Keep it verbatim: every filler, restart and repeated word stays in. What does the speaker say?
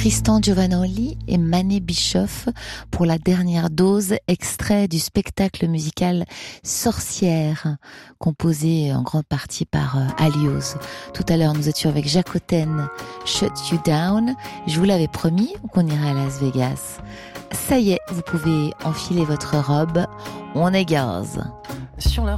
Tristan Giovanoli et Mané Bischoff pour la dernière dose, extrait du spectacle musical Sorcière, composé en grande partie par euh, Alios. Tout à l'heure, nous étions avec Jacoten, Shut You Down. Je vous l'avais promis qu'on irait à Las Vegas. Ça y est, vous pouvez enfiler votre robe. On est gaz. Sur la